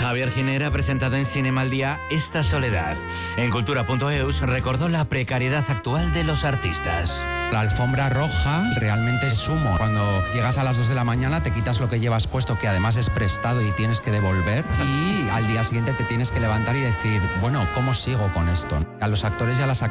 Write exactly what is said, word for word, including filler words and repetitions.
Javier Giner ha presentado en Cinema al Día Esta soledad. En cultura punto eus recordó la precariedad actual de los artistas. La alfombra roja realmente es humo. Cuando llegas a las dos de la mañana te quitas lo que llevas puesto, que además es prestado y tienes que devolver, y al día siguiente te tienes que levantar y decir, bueno, ¿cómo sigo con esto? A los actores y a las actrices